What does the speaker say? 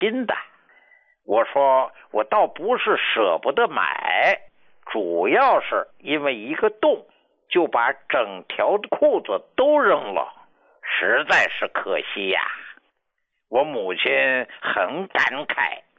新的。我说我倒不是舍不得买，主要是因为一个洞就把整条裤子都扔了，实在是可惜呀。我母亲很感慨，